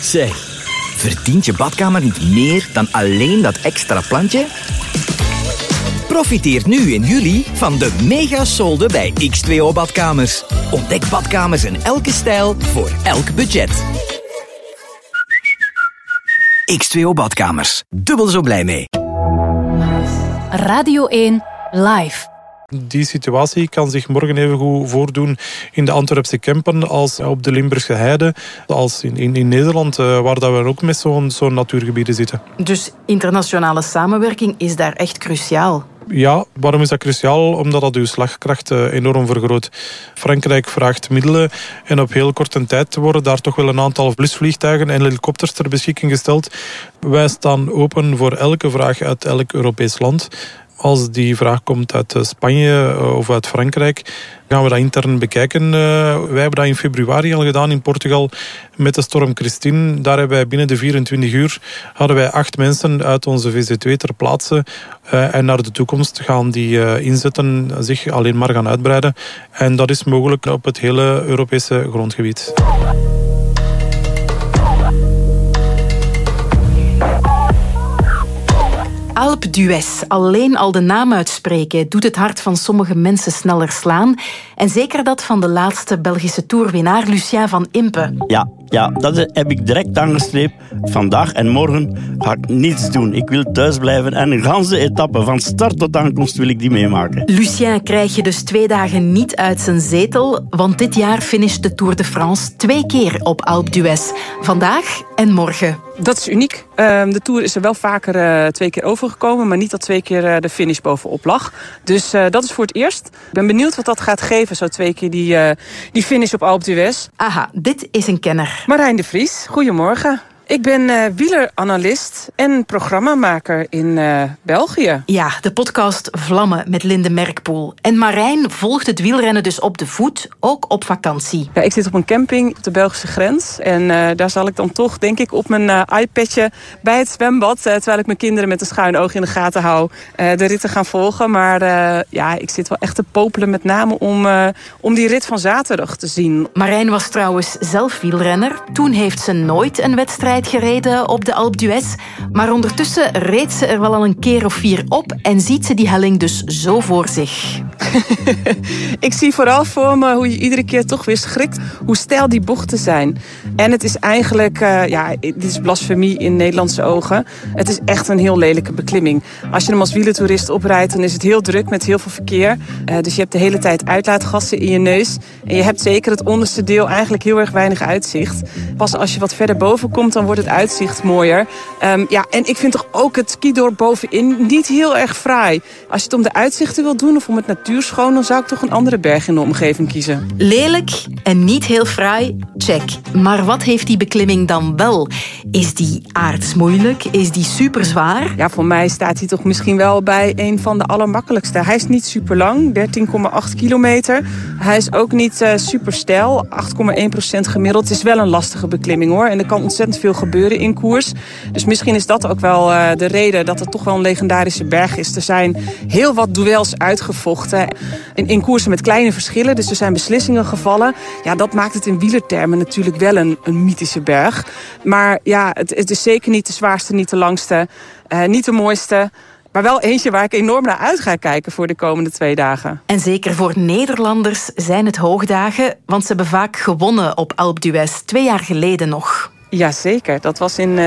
Zeg, verdient je badkamer niet meer dan alleen dat extra plantje? Profiteer nu in juli van de mega-solde bij X2O Badkamers. Ontdek badkamers in elke stijl voor elk budget. X2O Badkamers. Dubbel zo blij mee. Radio 1 Live. Die situatie kan zich morgen even goed voordoen in de Antwerpse Kempen als op de Limburgse Heide, als in Nederland, waar dat we ook met zo'n natuurgebieden zitten. Dus internationale samenwerking is daar echt cruciaal. Ja, waarom is dat cruciaal? Omdat dat uw slagkracht enorm vergroot. Frankrijk vraagt middelen en op heel korte tijd worden daar toch wel een aantal blusvliegtuigen en helikopters ter beschikking gesteld. Wij staan open voor elke vraag uit elk Europees land. Als die vraag komt uit Spanje of uit Frankrijk, gaan we dat intern bekijken. Wij hebben dat in februari al gedaan in Portugal met de storm Christine. Daar hebben wij binnen de 24 uur hadden wij 8 mensen uit onze VZ2 ter plaatse. En naar de toekomst gaan die inzetten zich alleen maar gaan uitbreiden. En dat is mogelijk op het hele Europese grondgebied. Alpe d'Huez, alleen al de naam uitspreken, doet het hart van sommige mensen sneller slaan. En zeker dat van de laatste Belgische toerwinnaar Lucien van Impe. Ja, dat heb ik direct aangestreept. Vandaag en morgen ga ik niets doen. Ik wil thuis blijven en een ganse etappe van start tot aankomst wil ik die meemaken. Lucien krijg je dus 2 dagen niet uit zijn zetel, want dit jaar finisht de Tour de France 2 keer op Alpe d'Huez. Vandaag en morgen. Dat is uniek. De Tour is er wel vaker 2 keer overgekomen, maar niet dat 2 keer de finish bovenop lag. Dus dat is voor het eerst. Ik ben benieuwd wat dat gaat geven, zo 2 keer die finish op Alpe d'Huez. Aha, dit is een kenner. Marijn de Vries, goedemorgen. Ik ben wieleranalist en programmamaker in België. Ja, de podcast Vlammen met Linde Merkpoel. En Marijn volgt het wielrennen dus op de voet, ook op vakantie. Ja, ik zit op een camping op de Belgische grens. En daar zal ik dan toch, denk ik, op mijn iPadje bij het zwembad, terwijl ik mijn kinderen met een schuin oog in de gaten hou, de ritten gaan volgen. Maar ik zit wel echt te popelen, met name om die rit van zaterdag te zien. Marijn was trouwens zelf wielrenner. Toen heeft ze nooit een wedstrijd gereden op de Alpe d'Huez. Maar ondertussen reed ze er wel al een keer of 4 op en ziet ze die helling dus zo voor zich. Ik zie vooral voor me hoe je iedere keer toch weer schrikt hoe steil die bochten zijn. En het is eigenlijk, dit is blasfemie in Nederlandse ogen. Het is echt een heel lelijke beklimming. Als je hem als wielertoerist oprijdt, dan is het heel druk met heel veel verkeer. Dus je hebt de hele tijd uitlaatgassen in je neus. En je hebt zeker het onderste deel eigenlijk heel erg weinig uitzicht. Pas als je wat verder boven komt, dan wordt het uitzicht mooier. En ik vind toch ook het skidorp bovenin niet heel erg fraai. Als je het om de uitzichten wil doen of om het natuurschoon, dan zou ik toch een andere berg in de omgeving kiezen. Lelijk en niet heel fraai, check. Maar wat heeft die beklimming dan wel? Is die aardsmoeilijk? Is die super zwaar? Ja, voor mij staat hij toch misschien wel bij een van de allermakkelijkste. Hij is niet super lang, 13,8 kilometer. Hij is ook niet super steil, 8,1% gemiddeld. Het is wel een lastige beklimming hoor. En er kan ontzettend veel gebeuren in koers. Dus misschien is dat ook wel de reden dat het toch wel een legendarische berg is. Er zijn heel wat duels uitgevochten in koersen met kleine verschillen. Dus er zijn beslissingen gevallen. Ja, dat maakt het in wielertermen natuurlijk wel een mythische berg. Maar ja, het is zeker niet de zwaarste, niet de langste, niet de mooiste. Maar wel eentje waar ik enorm naar uit ga kijken voor de komende 2 dagen. En zeker voor Nederlanders zijn het hoogdagen, want ze hebben vaak gewonnen op Alpe d'Huez, 2 jaar geleden nog. Jazeker, dat was in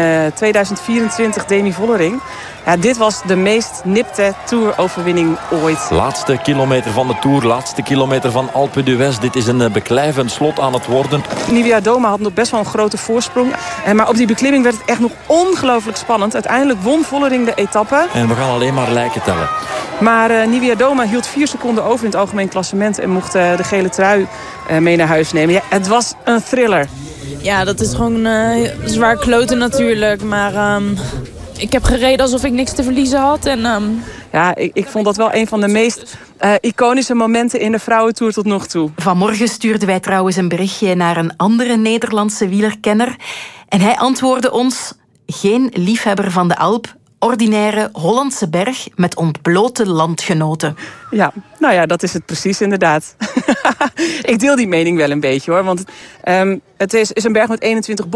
2024 Demi Vollering. Ja, dit was de meest nipte Tour-overwinning ooit. Laatste kilometer van de Tour, laatste kilometer van Alpe d'Huez. Dit is een beklijvend slot aan het worden. Nivea Doma had nog best wel een grote voorsprong. Maar op die beklimming werd het echt nog ongelooflijk spannend. Uiteindelijk won Vollering de etappe. En we gaan alleen maar lijken tellen. Maar Nivea Doma hield 4 seconden over in het algemeen klassement en mocht de gele trui mee naar huis nemen. Ja, het was een thriller. Ja, dat is gewoon zwaar kloten natuurlijk. Maar ik heb gereden alsof ik niks te verliezen had. En, Ja, ik vond dat wel een van de meest iconische momenten in de vrouwentour tot nog toe. Vanmorgen stuurden wij trouwens een berichtje naar een andere Nederlandse wielerkenner. En hij antwoordde ons: geen liefhebber van de Alp, ordinaire Hollandse berg met ontblote landgenoten. Ja, nou ja, dat is het precies inderdaad. Ik deel die mening wel een beetje hoor, want het is een berg met 21